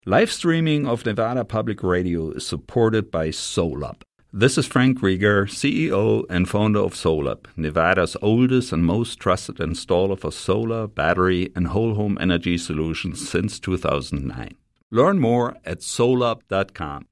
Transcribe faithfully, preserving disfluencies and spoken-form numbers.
Live streaming of Nevada Public Radio is supported by SolUp. This is Frank Rieger, C E O and founder of SolUp, Nevada's oldest and most trusted installer for solar, battery, and whole home energy solutions since two thousand nine. Learn more at solup dot com.